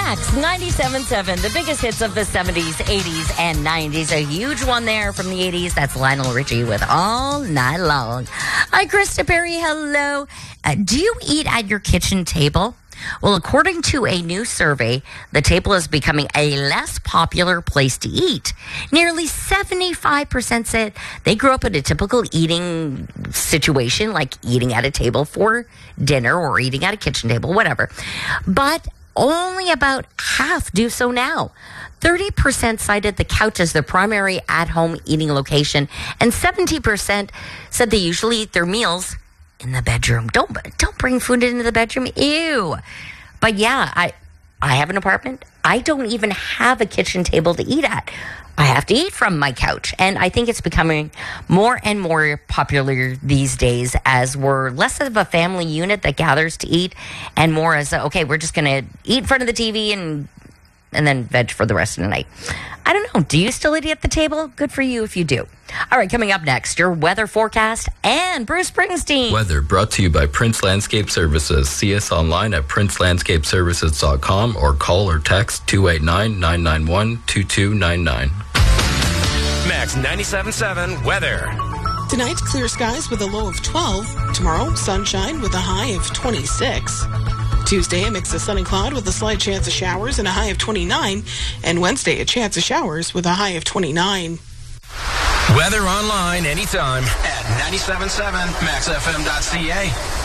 Max 97.7, the biggest hits of the 70s, 80s, and 90s. A huge one there from the 80s. That's Lionel Richie with All Night Long. Hi, Krista Perry. Hello. Do you eat at your kitchen table? Well, according to a new survey, the table is becoming a less popular place to eat. Nearly 75% said they grew up in a typical eating situation, like eating at a table for dinner or eating at a kitchen table, whatever. But only about half do so now. 30% cited the couch as their primary at-home eating location, and 70% said they usually eat their meals in the bedroom. Don't bring food into the bedroom. Ew. But yeah, I have an apartment. I don't even have a kitchen table to eat at. I have to eat from my couch. And I think it's becoming more and more popular these days as we're less of a family unit that gathers to eat and more as, okay, we're just going to eat in front of the TV and then veg for the rest of the night. I don't know. Do you still eat at the table? Good for you if you do. All right, coming up next, your weather forecast and Bruce Springsteen. Weather brought to you by Prince Landscape Services. See us online at princelandscapeservices.com or call or text 289-991-2299. Max 97.7 weather. Tonight, clear skies with a low of 12. Tomorrow, sunshine with a high of 26. Tuesday, a mix of sun and cloud with a slight chance of showers and a high of 29. And Wednesday, a chance of showers with a high of 29. Weather online anytime at 97.7maxfm.ca.